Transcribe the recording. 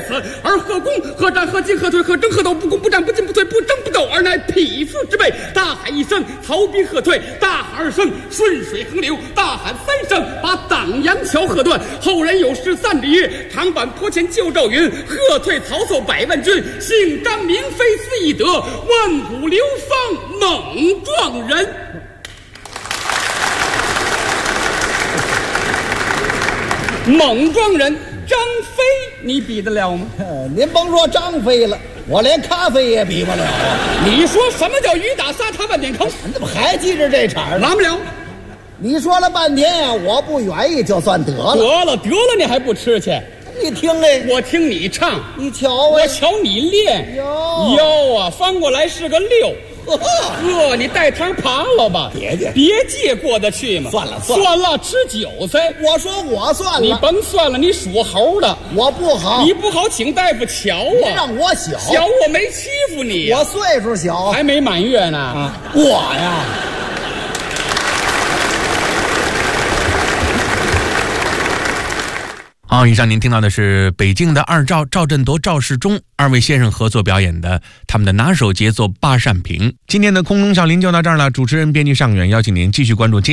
此，而何攻何战何进何退何争何斗，不攻不战不进不退不争不斗，而乃匹夫之辈。大喊一声，曹兵喝退；大喊二声，顺水横流；大喊三声，把党阳桥喝断。后人有诗赞之曰：长坂坡前救赵云，喝退曹操百万军。姓张名飞思翼德，万古流芳猛壮人。猛壮人张飞，你比得了吗？ 您甭说张飞了，我连咖啡也比不了啊！ 你说什么叫雨打沙滩万点坑？ 你怎么还记着这茬呢？ 完不了。 你说了半天啊，我不愿意就算得了。 得了，你还不吃去？ 你听哎， 我听你唱， 你瞧我瞧你练。腰啊，翻过来是个6。你带堂爬了吧？别介过得去吗？ 算了， 吃韭菜。 我说我算了， 你甭算了，你属猴的。 我不好， 你不好，请大夫瞧啊。 你让我小， 我没欺负你， 我岁数小， 还没满月呢。 我呀。 好，以上您听到的是北京的二赵赵振铎、赵世忠2位先生合作表演的他们的拿手杰作《八扇屏》。今天的空中小林就到这儿了，主持人编辑尚远，邀请您继续关注